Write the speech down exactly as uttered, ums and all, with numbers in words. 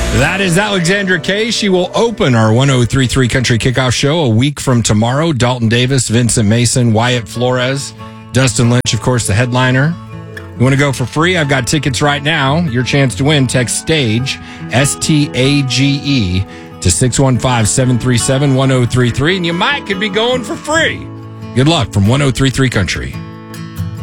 That is Alexandra Kay. She will open our one oh three point three Country Kickoff Show a week from tomorrow. Dalton Davis, Vincent Mason, Wyatt Flores, Dustin Lynch, of course, the headliner. You want to go for free? I've got tickets right now. Your chance to win. Text STAGE, S T A G E, to six one five, seven three seven, one oh three three, and you might could be going for free. Good luck from one oh three point three Country.